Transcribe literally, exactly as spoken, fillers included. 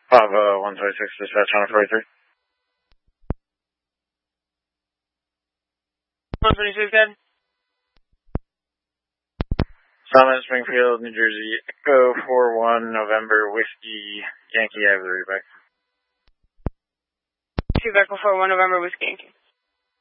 Bravo one twenty-six, dispatch on forty-three. one twenty-six, Ed. Summit, Springfield, New Jersey, Echo four one, November, Whiskey, Yankee, I have the readback. Two Echo four one, November, Whiskey, Yankee.